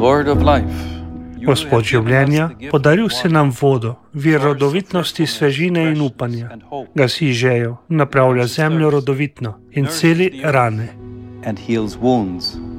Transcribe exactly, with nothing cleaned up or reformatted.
Gospod življenja, podaril si nam vodo, vir rodovitnosti, svežine in upanja. Gasi žejo, napravlja zemljo rodovitno in celi rane. And heals wounds.